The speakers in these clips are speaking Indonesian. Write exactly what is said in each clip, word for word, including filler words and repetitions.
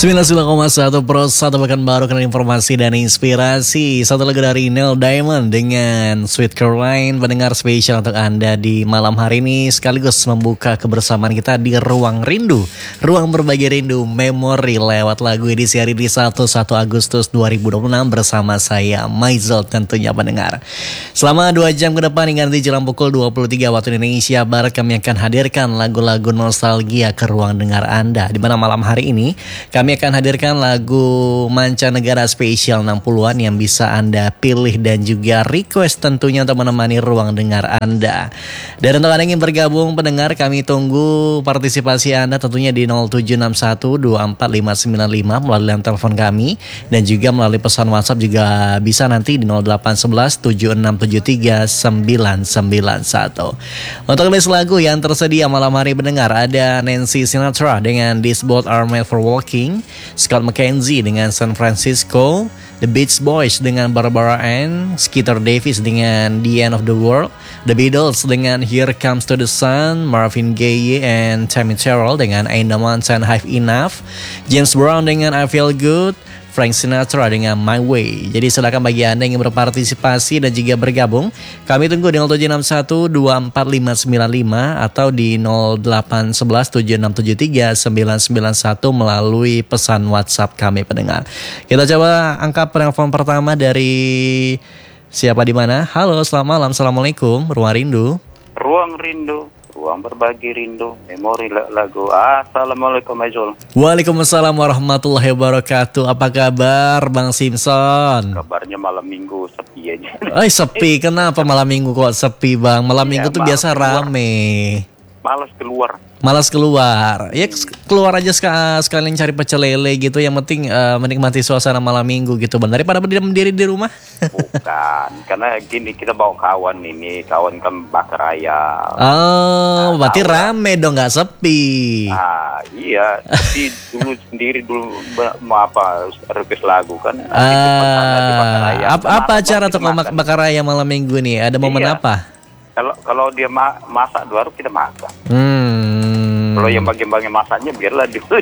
sembilan puluh sembilan koma satu Pro satu Pekan Baru kena informasi dan inspirasi. Satu lagu dari Neil Diamond dengan Sweet Caroline. Pendengar spesial untuk Anda di malam hari ini, sekaligus membuka kebersamaan kita di Ruang Rindu, Ruang Berbagi Rindu Memori lewat lagu edisi hari di satu Agustus dua ribu dua puluh enam bersama saya Maizal tentunya pendengar. Selama dua jam ke depan hingga nanti jelang pukul dua puluh tiga waktu Indonesia Barat, kami akan hadirkan lagu-lagu nostalgia ke ruang dengar Anda. Di mana malam hari ini kami akan hadirkan lagu mancanegara spesial enam puluhan yang bisa Anda pilih dan juga request tentunya untuk menemani ruang dengar Anda. Dan untuk Anda yang ingin bergabung pendengar, kami tunggu partisipasi Anda tentunya di nol tujuh enam satu dua empat lima sembilan lima melalui telepon kami, dan juga melalui pesan WhatsApp juga bisa nanti di nol delapan satu satu tujuh enam tujuh tiga sembilan sembilan satu. Untuk list lagu yang tersedia malam hari pendengar, ada Nancy Sinatra dengan These Both Are Made For Walking, Scott McKenzie dengan San Francisco, The Beach Boys dengan Barbara Ann, Skeeter Davis dengan The End of the World, The Beatles dengan Here Comes to the Sun, Marvin Gaye and Tammy Terrell dengan Ain't No Mountain High Enough, James Brown dengan I Feel Good, Frank Sinatra dengan My Way. Jadi silakan bagi Anda yang ingin berpartisipasi dan juga bergabung, kami tunggu di nol tujuh enam satu dua empat lima sembilan lima atau di nol delapan satu satu tujuh enam tujuh tiga sembilan sembilan satu melalui pesan WhatsApp kami pendengar. Kita coba angkat penelpon pertama dari siapa di mana? Halo, selamat malam. Assalamualaikum. Ruang Rindu. Ruang Rindu. Ruang Berbagi Rindu, memori lagu. Assalamualaikum Maizul. Waalaikumsalam warahmatullahi wabarakatuh. Apa kabar Bang Simpson? Kabarnya malam minggu sepi aja. Eh sepi, kenapa malam minggu kok sepi Bang? Malam minggu ya, tuh biasa keluar. Rame. Malas keluar. Malas keluar. Ya keluar aja sekalian cari pecel lele gitu. Yang penting uh, menikmati suasana malam minggu gitu Bang. Daripada berdiri di rumah. Bukan, karena gini kita bawa kawan ini, kawan kan bakar ayam. Oh, nah, berarti kawan rame dong, nggak sepi. Ah iya, tapi dulu sendiri dulu mau apa request lagu kan. Ah, apa, apa acara tuh bakar ayam malam minggu nih? Ada momen iya. apa? Kalau kalau dia ma masak baru kita makan. Hmm. Kalau yang bagian-bagian masaknya biarlah dulu.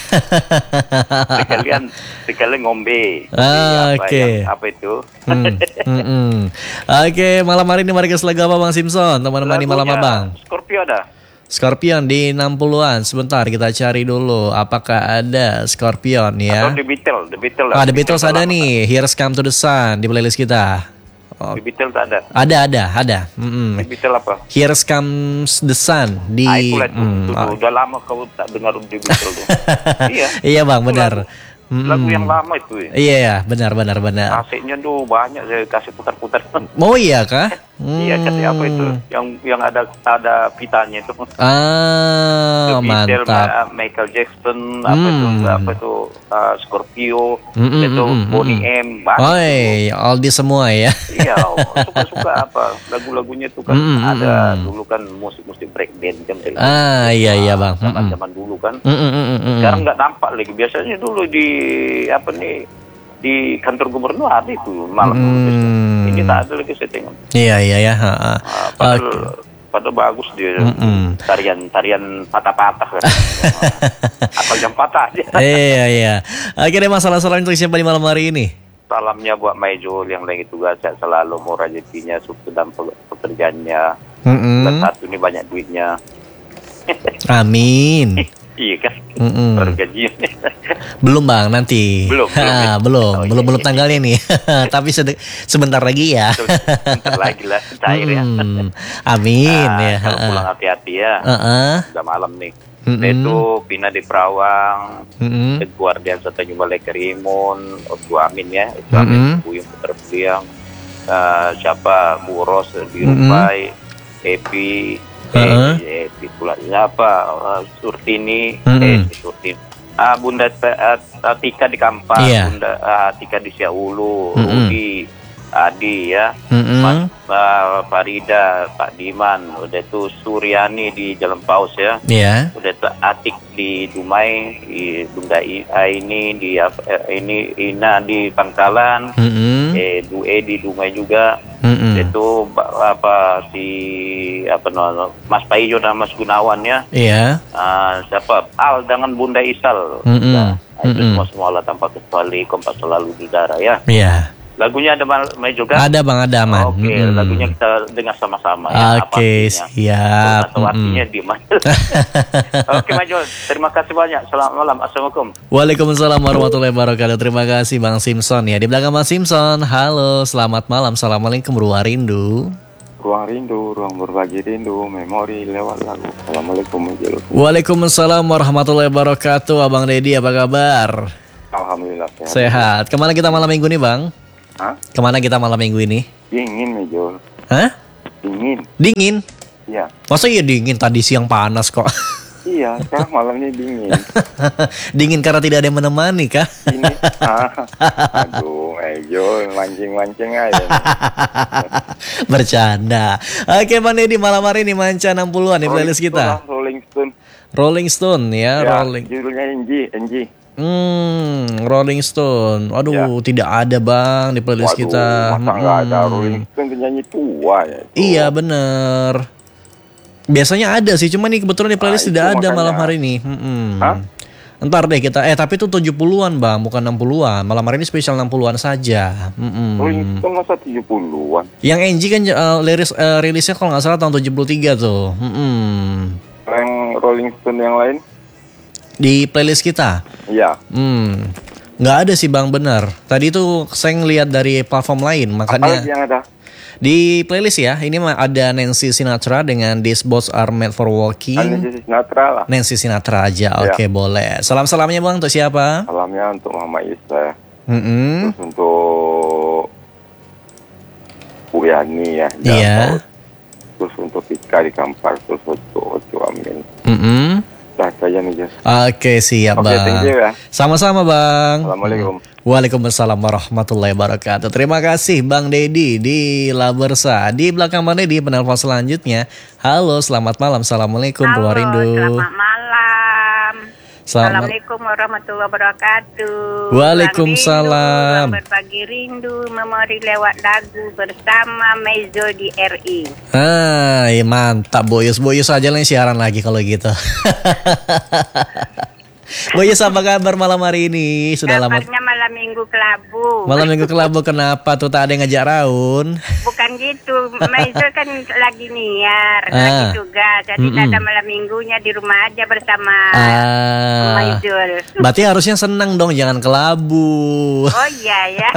sekalian sekalian ngombe. Ah, Oke. Okay. Apa itu? Hmm. hmm, hmm. Oke, okay, malam hari ini mari ke lagu apa Bang Simpson? Teman-teman di malam abang. Scorpio ada. Scorpion di enam puluhan. Sebentar kita cari dulu apakah ada Scorpion ya. Atau The Beatles, The Beatles. Ah, The Beatles ada nih. Here's Come to the Sun di playlist kita. Oh. The Beatles ada. Ada, ada, ada. Mm-hmm. The Beatles apa? Here's Comes the Sun di. Ah, itulah, itu, mm, itu, udah lama kau tak dengar The Beatles. Iya. Iya bang, benar. Lagu, lagu yang lama itu. Ya. Iya, benar, benar, benar. Kasetnya tuh banyak saya kasih putar-putar. Oh iya kah? Hmm. Iya, kaset apa itu? Yang yang ada ada pitanya itu. Ah, Beatles, mantap. Michael Jackson, apa hmm. itu, apa itu uh, Scorpio, mm-mm, itu mm-mm. Boney M. Oh, Aldi semua ya. Iya, suka-suka apa lagu-lagunya itu kan mm-mm, ada mm-mm. dulu kan musik-musik breakdance kan. Ah, iya iya bang. Zaman-zaman dulu kan. Mm-mm. Sekarang nggak nampak lagi. Biasanya dulu di apa nih di kantor gubernur ada itu malam. Hmm. Ini tak ada lagi settingan. Iya iya ya. Nah, padahal, okay. padahal bagus dia. Mm-mm. Tarian tarian patah-patah kan. Atau yang patah aja. Iya iya. Akhirnya masalah salam untuk siapa di malam hari ini? Salamnya buat Maizul yang lagi tugas, sehat selalu, mau rezekinya, sukses dalam pekerjaannya. Mm-mm. Dan satu ini banyak duitnya. Amin. Iya kan, Mm-mm. baru gajian. Belum bang, nanti. Belum, belum, ha, ya? belum, oh, belum, iya, belum iya. tanggalnya nih. Tapi sede- sebentar lagi ya. Sebentar lagi lah, cair ya. Mm. Amin nah, ya. Kalau pulang hati-hati ya. Uh-uh. Udah malam nih. Mm-mm. Itu Pina di Perawang, Mm-mm. Guardian Tanjung Balai Karimun, Otu Amin ya, Otu Mm-mm. Amin, Buyung Putar Beliang, uh, siapa Bu Ros di Rumbai, Epi. Uh-huh. Eh, eh, pula siapa? Uh, Surtini, mm-hmm. eh, Surtini. Ah, Bunda uh, Tika di Kampar, yeah. Bunda uh, Tika di Siaulu, mm-hmm. Rudi, Adi ya, mm-hmm. Mas uh, Farida, Pak Diman, udah tuh Suryani di Jalan Paus ya, yeah. udah tuh Atik di Dumai, di Bunda I, ini di uh, ini Ina di Pangkalan, mm-hmm. eh Due di Dumai juga. Mm-mm. Itu ba- apa si apa namanya Mas Paijo dan Mas Gunawan ya. Iya. Ah, siapa Al dengan Bunda Isal. Mm-mm. Nah, itu Mm-mm. semua semua lah tanpa kecuali kompas selalu di udara ya. Iya. Lagunya ada mal- Mai juga. Ada Bang, ada aman. Oke, Mm-mm. lagunya kita dengar sama-sama ya. apa Oke, artinya. siap. Atau artinya Mm-mm. di mana? Oke, Mas Jol. Terima kasih banyak. Selamat malam. Assalamualaikum. Waalaikumsalam warahmatullahi wabarakatuh. Terima kasih Bang Simpson ya. Di belakang Bang Simpson. Halo, selamat malam. Assalamualaikum Ruang Rindu. Ruang rindu, ruang berbagi rindu, memori lewat lagu. Assalamualaikum Majul. Waalaikumsalam warahmatullahi wabarakatuh. Abang Deddy apa kabar? Alhamdulillah sehat. Sehat. Kemana kita malam minggu nih Bang? Hah? Kemana kita malam minggu ini? Dingin Majul. Hah? Dingin. Dingin? Iya. Masa iya dingin? Tadi siang panas kok. Iya, sekarang malamnya dingin. Dingin karena tidak ada yang menemani kah? Ini. Ah. Aduh, Majul, mancing-mancing aja. Bercanda. Oke Bang Deddy, malam hari ini Manca enam puluhan di playlist kita. Rolling Stone. Rolling Stone ya, Ya, Rolling. judulnya N G, N G. Hmm, Rolling Stone. Aduh, Ya. tidak ada Bang di playlist Waduh, kita. masa nggak ada Hmm. Rolling Stone penyanyi tua ya. itu. Iya, bener. Biasanya ada sih, cuma nih kebetulan di playlist Nah, tidak itu ada makanya. malam hari ini. Hmm. Hah? Ntar deh kita, eh tapi itu tujuh puluhan Bang, bukan enam puluhan. Malam hari ini spesial enam puluhan saja. Hmm. Rolling Stone masa tujuh puluhan. Yang N G kan uh, liris, uh, rilisnya kalau nggak salah tahun tujuh puluh tiga tuh. Hmm. Yang Rolling Stone yang lain? Di playlist kita. Iya. Hmm. Nggak ada sih Bang, benar. Tadi itu saya ngeliat dari platform lain, makanya Apalagi yang ada? di playlist ya. Ini mah ada Nancy Sinatra dengan These Boats Are Made for Walking. Anissa Sinatra lah. Nancy Sinatra aja, Ya. oke boleh. Salam-salamnya Bang untuk siapa? Salamnya untuk Mama Isa. Mm-mm. Terus untuk Bu Yani ya. di Iya. Lampau. Terus untuk Ika di Kampar. Terus untuk Ocu Amin. Mm-mm. Dah saja nih Jas. Oke siap Oke, Bang. thank you ya. Sama-sama Bang. Assalamualaikum. Waalaikumsalam warahmatullahi wabarakatuh. Terima kasih Bang Deddy di Labersa. Di belakang Bang Deddy penelpon selanjutnya. Halo, selamat malam. Assalamualaikum Halo, Ruang Rindu. selamat malam. Selamat- Assalamualaikum warahmatullahi wabarakatuh. Waalaikumsalam. Ruang rindu, berbagi rindu, memori lewat lagu bersama Meizo di R I. Ah, iya, mantap Boyus. Boyus aja lah yang siaran lagi kalau gitu. Boyus apa kabar malam hari ini? Sudah lama. Kabarnya malam minggu kelabu. Malam minggu kelabu kenapa tuh tak ada yang ngajak raun? Bukan gitu, Meizo kan lagi niar, Ah. lagi juga. Jadi Mm-mm. ada malam minggunya di rumah aja bersama Ah, Maizul. berarti harusnya senang dong, jangan kelabu. Oh iya ya.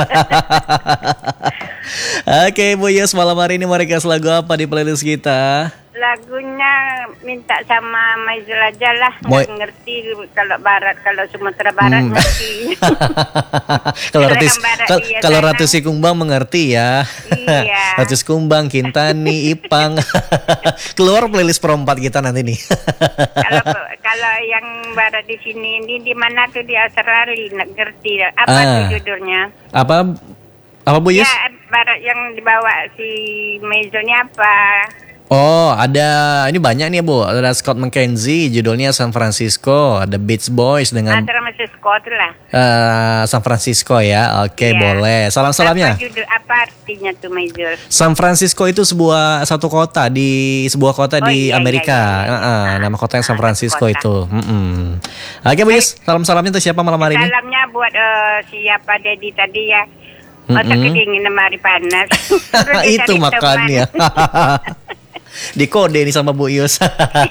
Oke, Boyus malam hari ini mari kasih lagu apa di playlist kita? Lagunya minta sama Maizul aja lah. Mau- Nggak ngerti kalau barat, kalau Sumatera Barat Hmm. ngerti. Kalau Ratu Silakan Barat, kal- iya, kalau sana. Ratu Sikumbang mengerti ya. Iya. Ratu Sikumbang, Kintani, Ipang. Keluar playlist perempat kita nanti nih. Kalau kalau yang barat di sini ini di mana tuh di Australia nggak ngerti. Apa Ah. tuh judulnya? Apa apa Boyus? Ya barat yang dibawa si Maizulnya apa? Oh, ada ini banyak nih, Bu. Ada Scott McKenzie, judulnya San Francisco. Ada Beach Boys dengan Antara masih Scott lah. eh, San Francisco ya. Oke, Iya. boleh. Salam-salamnya. Apa judul apa artinya tuh Maizul? San Francisco itu sebuah satu kota di sebuah kota Oh, di iya, Amerika. iya, iya, iya. Heeh, nama kotanya San Ah, Francisco kota. itu. Mm-mm. Oke, Bu Yus. Salam-salamnya untuk siapa malam hari ini? Salamnya buat eh, siapa Dedi tadi ya. Masa Mm-mm. kedingin hari panas. Terus dia Itu cari makannya. Dikode nih sama Bu Yus.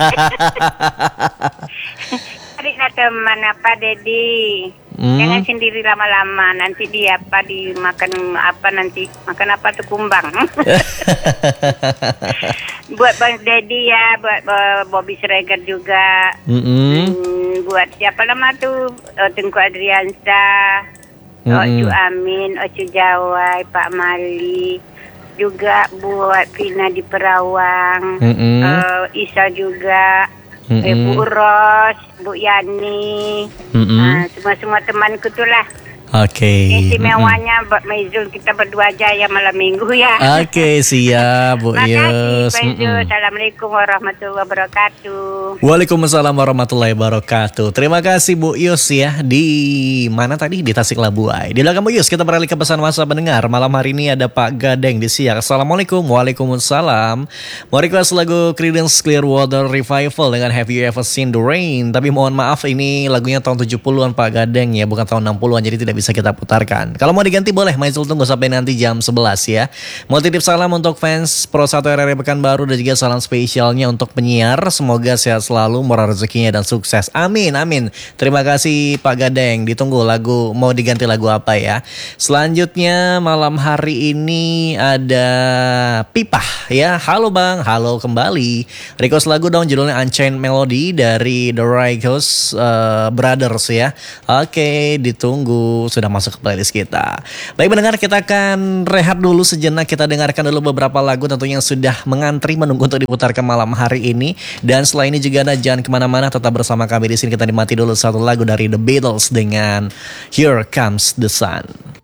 Cari teman apa Dedi. Hmm. Jangan sendiri lama-lama. Nanti dia apa dimakan apa nanti. Makan apa tuh kumbang. Buat Bang Dedi ya. Buat uh, Bobby Sregar juga. Mm-mm. Hmm, buat siapa nama tuh. Uh, Tengku Adriansa. Mm-mm. Ocu Amin. Ocu Jawai. Pak Mali. Juga buat Vina di Perawang. Mm-mm. uh, Isa juga. Mm-mm. Eh, Bu Ros, Bu Yani, Mm-mm. ah, semua-semua temanku tuh lah. Oke. Istimewanya Mbak Maizul kita berdua aja ya malam minggu ya. Oke, siap Bu Makasih Yus. Pak Maizul. Mm-mm. Assalamualaikum warahmatullahi wabarakatuh. Waalaikumsalam warahmatullahi wabarakatuh. Terima kasih Bu Yus ya. Di mana tadi? Di Tasikmalaya. Di belakang Bu Yus kita beralih ke pesan WhatsApp pendengar. Malam hari ini ada Pak Gadeng di Siak. Assalamualaikum. Waalaikumsalam. Mau request lagu Creedence Clearwater Revival dengan Have You Ever Seen the Rain. Tapi mohon maaf ini lagunya tahun tujuh puluhan Pak Gadeng ya, bukan tahun enam puluhan, jadi tidak bisa kita putarkan. Kalau mau diganti boleh, Maizul tunggu sampai nanti jam sebelas ya. Mau titip salam untuk fans Pro satu R R I Pekanbaru dan juga salam spesialnya untuk penyiar. Semoga sehat selalu, murah rezekinya dan sukses. Amin, amin. Terima kasih Pak Gadeng. Ditunggu lagu, mau diganti lagu apa ya. Selanjutnya malam hari ini ada Pipah ya. Halo Bang, halo kembali. Request lagu dong, judulnya Unchained Melody dari The Righteous uh, Brothers ya. Oke, ditunggu, sudah masuk ke playlist kita. Baik pendengar, kita akan rehat dulu sejenak. Kita dengarkan dulu beberapa lagu tentunya yang sudah mengantri menunggu untuk diputarkan malam hari ini. Dan setelah ini juga ada, jangan kemana-mana, tetap bersama kami di sini. Kita nikmati dulu satu lagu dari The Beatles dengan Here Comes the Sun.